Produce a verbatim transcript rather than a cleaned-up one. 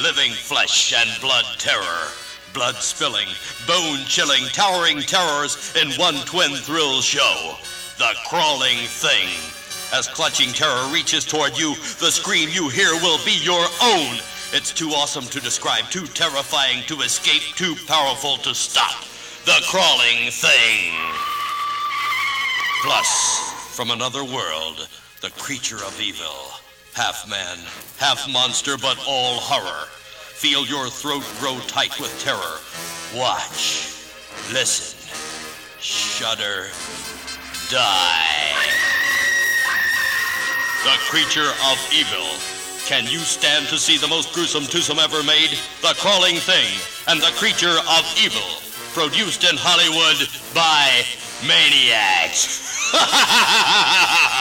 living flesh and blood terror. Blood-spilling, bone-chilling, towering terrors in one twin thrill show. The Crawling Thing. As clutching terror reaches toward you, the scream you hear will be your own. It's too awesome to describe, too terrifying to escape, too powerful to stop. The Crawling Thing. Plus, from another world, the creature of evil. Half man, half monster, but all horror. Feel your throat grow tight with terror. Watch, listen, shudder, die. The creature of evil. Can you stand to see the most gruesome twosome ever made? The Crawling Thing and the Creature of Evil. Produced in Hollywood by Maniacs.